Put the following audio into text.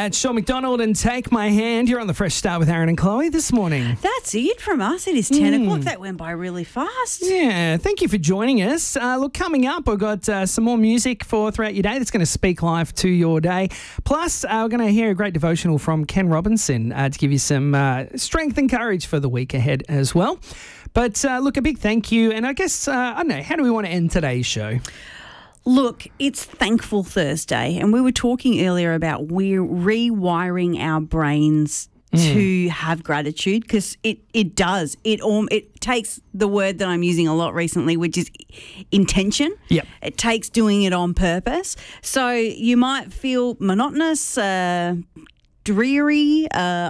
That's Sean McDonald and Take My Hand. You're on the Fresh Start with Aaron and Chloe this morning. That's it from us. It is 10 o'clock. That went by really fast. Yeah, thank you for joining us. Look, coming up, we've got some more music for throughout your day that's going to speak life to your day. Plus, we're going to hear a great devotional from Ken Robinson to give you some strength and courage for the week ahead as well. But look, a big thank you. And I guess, I don't know, how do we want to end today's show? Look, it's Thankful Thursday, and we were talking earlier about we're rewiring our brains to have gratitude, because it does. It takes the word that I'm using a lot recently, which is intention. Yep. It takes doing it on purpose. So you might feel monotonous, dreary,